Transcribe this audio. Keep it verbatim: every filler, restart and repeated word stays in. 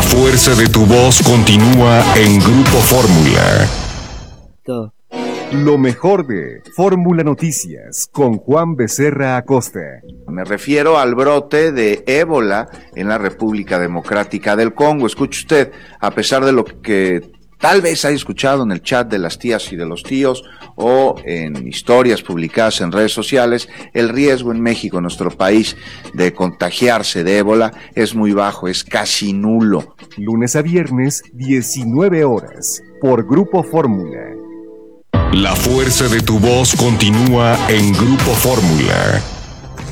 La fuerza de tu voz continúa en Grupo Fórmula. Todo. Lo mejor de Fórmula Noticias con Juan Becerra Acosta. Me refiero al brote de ébola en la República Democrática del Congo. Escuche usted, a pesar de lo que tal vez haya escuchado en el chat de las tías y de los tíos o en historias publicadas en redes sociales, el riesgo en México, en nuestro país, de contagiarse de ébola es muy bajo, es casi nulo. Lunes a viernes, diecinueve horas, por Grupo Fórmula. La fuerza de tu voz continúa en Grupo Fórmula.